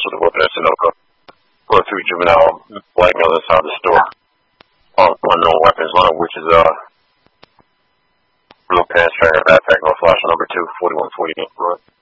suspects with a weapon at Sunoco. Going through juvenile, black male inside the store. Unknown weapons, one of which is blue pants, trainer, backpack, no flash, number 2, 4140 Road.